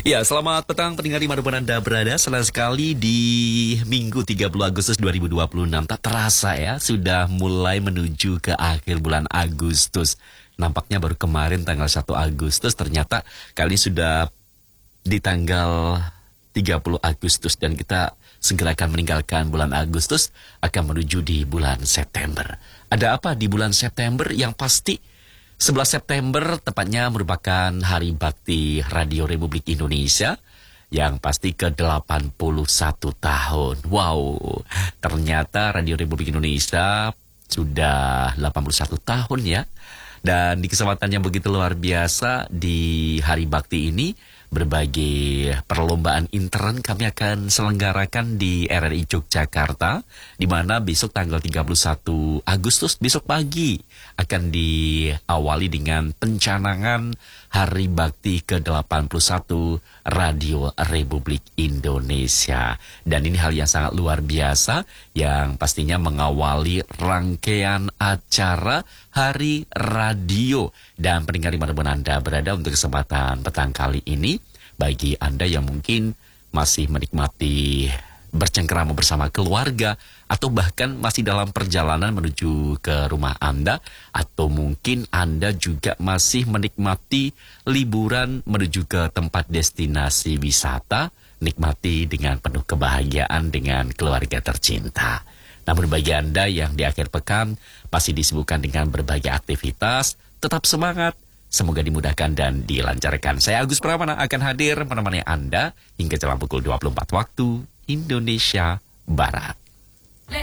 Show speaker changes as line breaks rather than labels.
Ya, selamat petang pendengar dimanapun Anda berada. Senang sekali di Minggu 30 Agustus 2026. Tak terasa ya, sudah mulai menuju ke akhir bulan Agustus. Nampaknya baru kemarin tanggal 1 Agustus, ternyata kali ini sudah di tanggal 30 Agustus. Dan kita segera akan meninggalkan bulan Agustus, akan menuju di bulan September. Ada apa di bulan September? Yang pasti 11 September tepatnya merupakan Hari Bakti Radio Republik Indonesia yang pasti ke-81 tahun. Wow, ternyata Radio Republik Indonesia sudah 81 tahun ya. Dan di kesempatan yang begitu luar biasa di Hari Bakti ini, berbagai perlombaan intern kami akan selenggarakan di RRI Yogyakarta, di mana besok tanggal 31 Agustus, besok pagi, akan diawali dengan pencanangan Hari Bakti ke-81 Radio Republik Indonesia. Dan ini hal yang sangat luar biasa, yang pastinya mengawali rangkaian acara Hari Radio. Dan pendengar dimanapun Anda berada, untuk kesempatan petang kali ini, bagi Anda yang mungkin masih menikmati bercengkerama bersama keluarga, atau bahkan masih dalam perjalanan menuju ke rumah Anda, atau mungkin Anda juga masih menikmati liburan menuju ke tempat destinasi wisata, nikmati dengan penuh kebahagiaan dengan keluarga tercinta. Namun bagi Anda yang di akhir pekan masih disibukkan dengan berbagai aktivitas, tetap semangat. Semoga dimudahkan dan dilancarkan. Saya Agus Pramana akan hadir menemani Anda hingga jelang pukul 24 waktu Indonesia Barat.